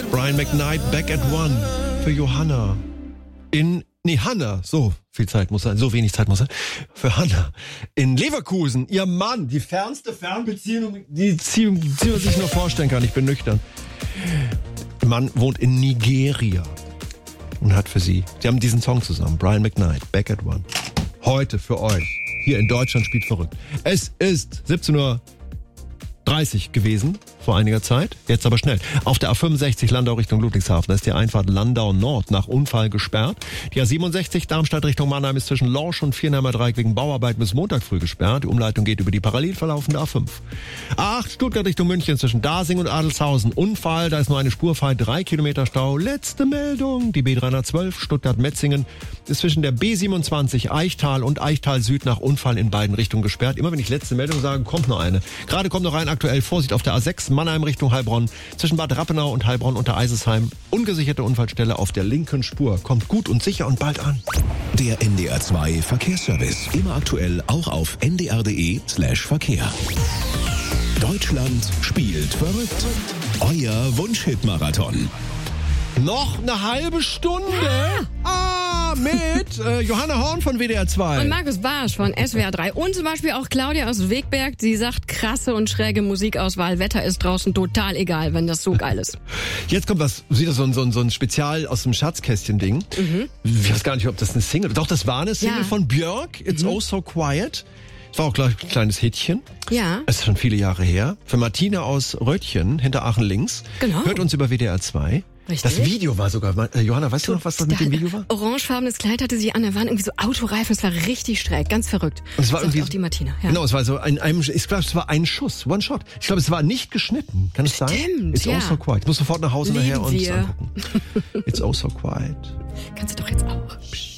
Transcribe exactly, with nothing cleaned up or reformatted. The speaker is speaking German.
Brian McKnight, Back at One für Johanna. In, nee, Hanna, so viel Zeit muss sein, so wenig Zeit muss sein. Für Hanna. In Leverkusen, ihr Mann, die fernste Fernbeziehung, die sie sich nur vorstellen kann. Ich bin nüchtern. Der Mann wohnt in Nigeria und hat für sie, sie haben diesen Song zusammen, Brian McKnight, Back at One. Heute für euch, hier in Deutschland spielt verrückt. Es ist siebzehn Uhr dreißig gewesen, vor einiger Zeit, jetzt aber schnell. Auf der A fünfundsechzig Landau Richtung Ludwigshafen, da ist die Einfahrt Landau Nord nach Unfall gesperrt. Die A siebenundsechzig Darmstadt Richtung Mannheim ist zwischen Lorsch und Vierheimer Dreieck wegen Bauarbeit bis Montag früh gesperrt. Die Umleitung geht über die parallel verlaufende A fünf. A acht Stuttgart Richtung München zwischen Dasing und Adelshausen. Unfall, da ist nur eine Spur frei, drei Kilometer Stau. Letzte Meldung, die B dreihundertzwölf Stuttgart-Metzingen ist zwischen der B siebenundzwanzig Eichtal und Eichtal Süd nach Unfall in beiden Richtungen gesperrt. Immer wenn ich letzte Meldung sage, kommt noch eine. Gerade kommt noch ein aktuell Vorsicht auf der A sechs Mannheim Richtung Heilbronn. Zwischen Bad Rappenau und Heilbronn unter Eisesheim. Ungesicherte Unfallstelle auf der linken Spur. Kommt gut und sicher und bald an. Der N D R zwei Verkehrsservice. Immer aktuell auch auf n d r punkt d e slash Verkehr. Deutschland spielt verrückt. Euer Wunschhit-Marathon. Noch eine halbe Stunde. Ah, mit äh, Johanna Horn von W D R zwei. Und Markus Barsch von S W R drei. Und zum Beispiel auch Claudia aus Wegberg. Sie sagt, krasse und schräge Musikauswahl. Wetter ist draußen total egal, wenn das so geil ist. Jetzt kommt was, sieht das so ein, so ein, so ein Spezial aus dem Schatzkästchen-Ding. Mhm. Ich weiß gar nicht, ob das eine Single, doch das war eine Single ja. von Björk. It's mhm. Oh So Quiet. Das war auch gleich ein kleines Hittchen. Ja. Das ist schon viele Jahre her. Für Martina aus Röttchen, hinter Aachen links. Genau. Hört uns über W D R zwei. Richtig. Das Video war sogar, äh, Johanna, weißt du noch, was das mit dem Video war? Orangefarbenes Kleid hatte sie an, da waren irgendwie so Autoreifen, es war richtig schräg, ganz verrückt. Und es war irgendwie auch die Martina. Ja. Genau, es war so ein, ein ich glaube, es war ein Schuss, One Shot. Ich glaube, es war nicht geschnitten. Kann es sein? Stimmt, It's ja. Oh So Quiet. Ich muss sofort nach Hause Lieben nachher und wir. angucken. It's Oh So Quiet. Kannst du doch jetzt auch.